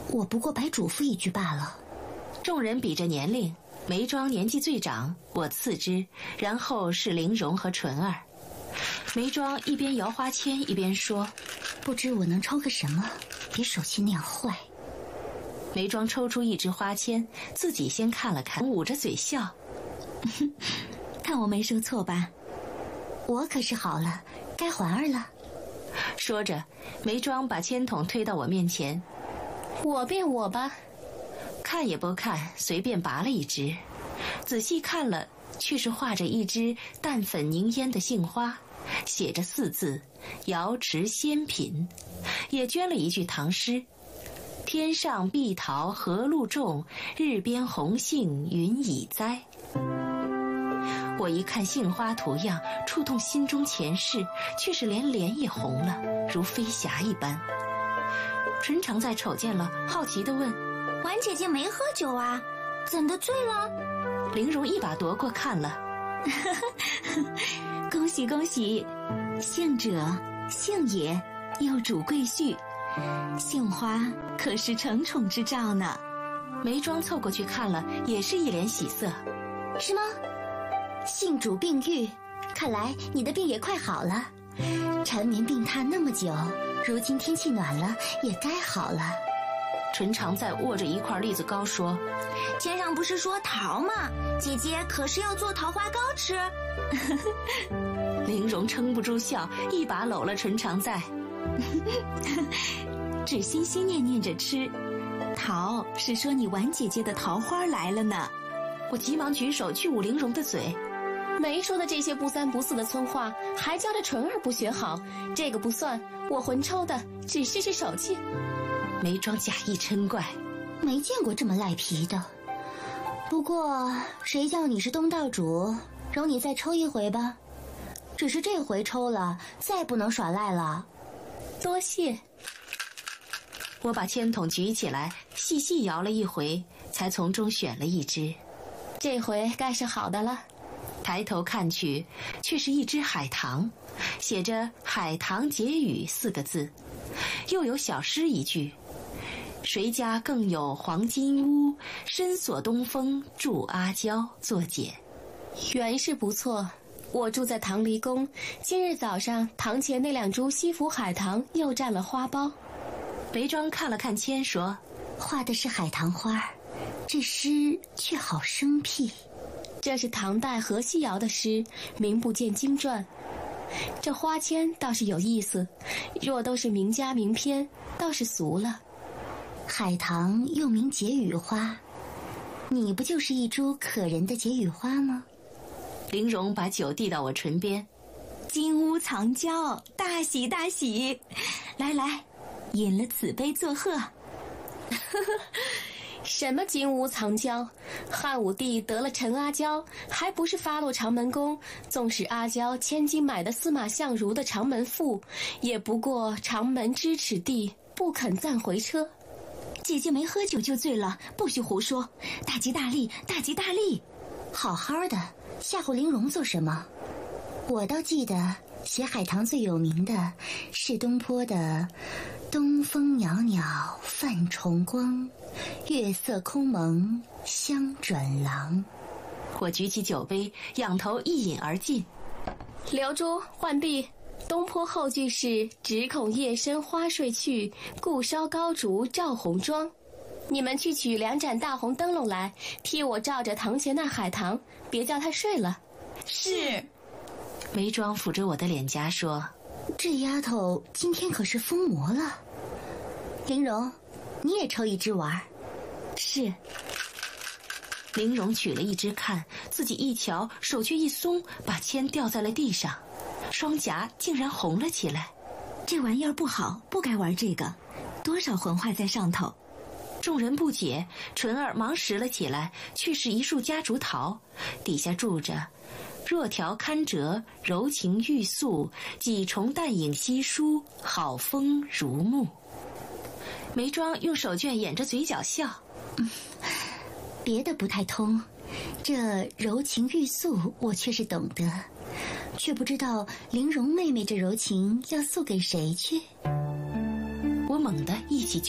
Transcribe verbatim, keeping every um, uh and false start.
我不过白嘱咐一句罢了。 众人比着年龄，眉庄年纪最长，我次之，然后是玲珑和纯儿。眉庄一边摇花签一边说： 不知我能抽个什么，别手气那样坏。 眉庄抽出一支花签，自己先看了看，捂着嘴笑。 看我没说错吧？我可是好了，该环儿了。 说着，眉庄把签筒推到我面前。 我便我吧。 看也不看，随便拔了一支。仔细看了，却是画着一只淡粉凝烟的杏花，写着四字瑶池仙品，也捐了一句唐诗：天上碧桃何路种，日边红杏云已栽。我一看杏花图样，触动心中前世，却是连脸也红了，如飞霞一般。纯常在瞅见了，好奇地问： 婉姐姐没喝酒啊？怎的醉了？ 玲珑一把夺过看了。 恭喜恭喜，幸者幸也，幼主贵婿，杏花可是承宠之兆呢。 眉庄凑过去看了，也是一脸喜色。 是吗？幸主病愈，看来你的病也快好了。缠绵病榻那么久，如今天气暖了，也该好了。 纯常在握着一块栗子糕说： 签上不是说桃吗？姐姐可是要做桃花糕吃。 玲珑撑不住笑，一把搂了纯常在。 只心心念念着吃，桃是说你婉姐姐的桃花来了呢。 我急忙举手去捂玲珑的嘴。 没说的这些不三不四的村话，还教着纯儿不学好，这个不算，我混抽的，只试试手气。 眉庄假意嗔怪： 没见过这么赖皮的。不过谁叫你是东道主，容你再抽一回吧。只是这回抽了，再不能耍赖了。 多谢。 我把签筒举起来，细细摇了一回，才从中选了一支。 这回该是好的了。 抬头看去，却是一只海棠，写着海棠解语四个字，又有小诗一句：谁家更有黄金屋，深锁东风住阿娇作解。 原是不错，我住在唐离宫，今日早上堂前那两株西府海棠又占了花苞。 眉庄看了看签说： 画的是海棠花，这诗却好生僻。 这是唐代何西瑶的诗，名不见经传。这花签倒是有意思，若都是名家名篇，倒是俗了。 海棠又名解语花，你不就是一株可人的解语花吗？ 玲珑把酒递到我唇边： 金屋藏娇，大喜大喜！来来，饮了此杯作贺。 什么金屋藏娇？汉武帝得了陈阿娇，还不是发落长门宫？纵使阿娇千金买的司马相如的长门妇，也不过长门咫尺地，不肯暂回车。 姐姐没喝酒就醉了，不许胡说！大吉大利，大吉大利！好好的，吓唬玲珑做什么？我倒记得写海棠最有名的是东坡的东风袅袅泛重光，月色空蒙香转廊。 我举起酒杯，仰头一饮而尽。 刘珠浣碧，东坡后句是只恐夜深花睡去，故烧高烛照红妆。你们去取两盏大红灯笼来，替我照着堂前那海棠，别叫他睡了。 是。 眉庄抚着我的脸颊说： 这丫头今天可是疯魔了。玲珑，你也抽一支玩。 是。玲珑取了一支看，自己一瞧，手却一松，把签掉在了地上，双颊竟然红了起来。 这玩意儿不好，不该玩这个，多少魂坏在上头。 众人不解，纯儿忙拾了起来，却是一束夹竹桃，底下注着若条堪折，柔情欲诉，几重淡影稀疏，好风如沐。眉庄用手绢掩着嘴角笑、 嗯、别的不太通，这柔情欲诉我却是懂得，却不知道玲珑妹妹这柔情要诉给谁去。 我猛地一起就